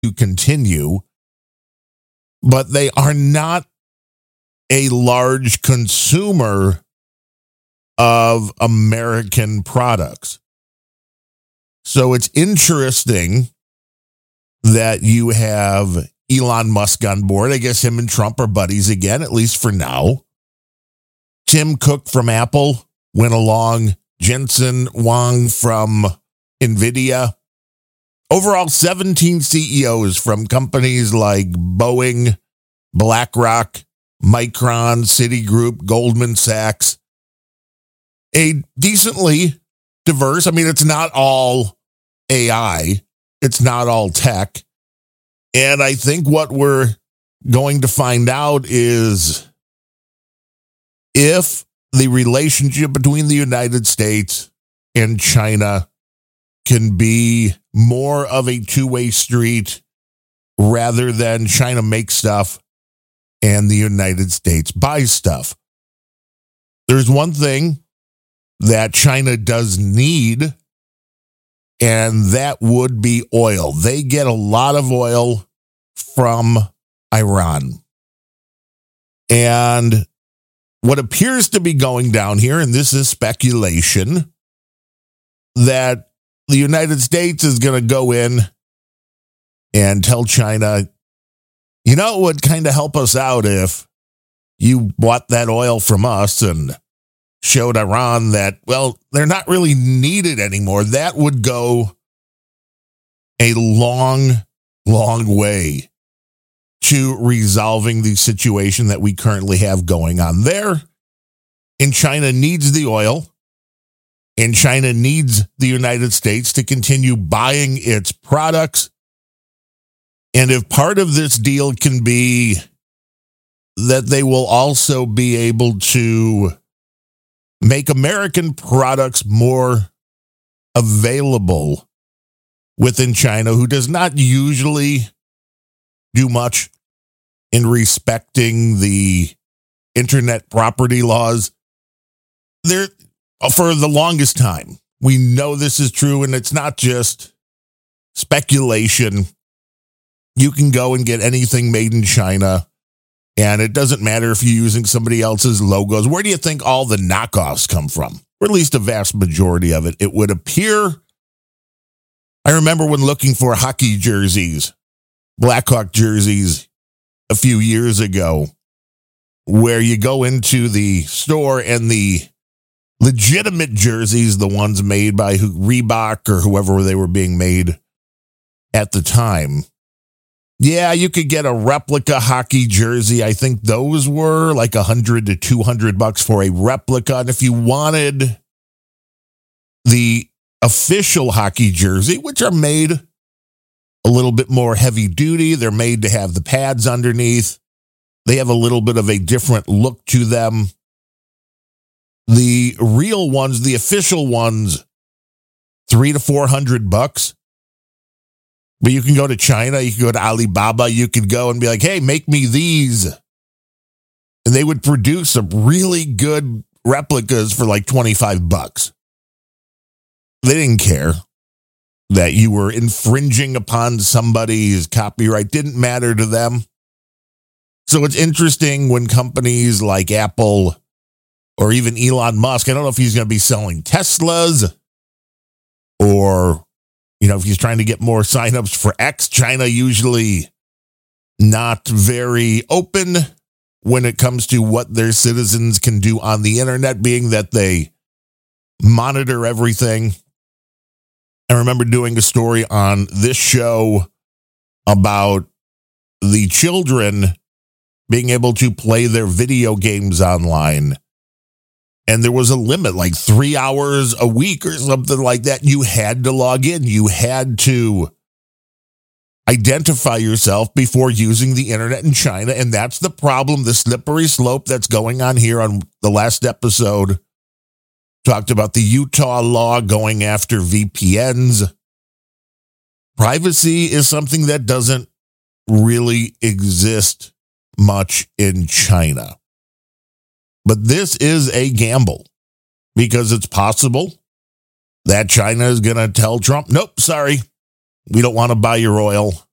to continue, but they are not a large consumer of American products. So it's interesting that you have Elon Musk on board. I guess him and Trump are buddies again, at least for now. Tim Cook from Apple went along. Jensen Huang from NVIDIA. Overall, 17 CEOs from companies like Boeing, BlackRock, Micron, Citigroup, Goldman Sachs. A decently diverse, it's not all AI. It's not all tech. And I think what we're going to find out is if the relationship between the United States and China can be more of a two-way street rather than China makes stuff and the United States buys stuff. There's one thing that China does need, and that would be oil. They get a lot of oil from Iran. And what appears to be going down here, and this is speculation, that the United States is going to go in and tell China, it would kind of help us out if you bought that oil from us and showed Iran that, they're not really needed anymore. That would go a long, long way to resolving the situation that we currently have going on there. And China needs the oil, and China needs the United States to continue buying its products. And if part of this deal can be that they will also be able to make American products more available within China, who does not usually do much in respecting the internet property laws. There, for the longest time, we know this is true, and it's not just speculation. You can go and get anything made in China, and it doesn't matter if you're using somebody else's logos. Where do you think all the knockoffs come from? Or at least a vast majority of it. It would appear, I remember when looking for hockey jerseys, Blackhawk jerseys a few years ago, where you go into the store and the legitimate jerseys, the ones made by Reebok or whoever they were being made at the time. Yeah, you could get a replica hockey jersey. I think those were like $100 to $200 for a replica. And if you wanted the official hockey jersey, which are made a little bit more heavy duty, they're made to have the pads underneath. They have a little bit of a different look to them. The real ones, the official ones, $300 to $400. But you can go to China, you can go to Alibaba, you could go and be like, hey, make me these. And they would produce some really good replicas for like $25. They didn't care that you were infringing upon somebody's copyright. Didn't matter to them. So it's interesting when companies like Apple or even Elon Musk, I don't know if he's going to be selling Teslas or, if he's trying to get more signups for X. China usually not very open when it comes to what their citizens can do on the internet, being that they monitor everything. I remember doing a story on this show about the children being able to play their video games online. And there was a limit, like 3 hours a week or something like that. You had to log in. You had to identify yourself before using the internet in China. And that's the problem, the slippery slope that's going on here. On the last episode, talked about the Utah law going after VPNs. Privacy is something that doesn't really exist much in China. But this is a gamble because it's possible that China is going to tell Trump, nope, sorry, we don't want to buy your oil.